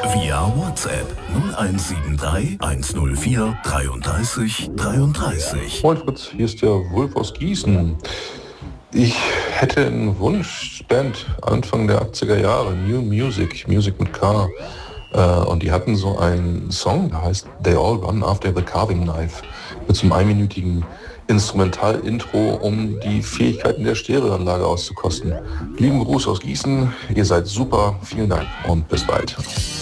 via WhatsApp 0173 104 33 33. Moin Fritz, hier ist der Wulf aus Gießen. Ich hätte einen Wunsch, Band Anfang der 80er Jahre, New Music, Music mit K. Und die hatten so einen Song, der heißt They All Run After the Carving Knife, mit so einem einminütigen Instrumental-Intro, um die Fähigkeiten der Stereoanlage auszukosten. Lieben Gruß aus Gießen, ihr seid super, vielen Dank und bis bald.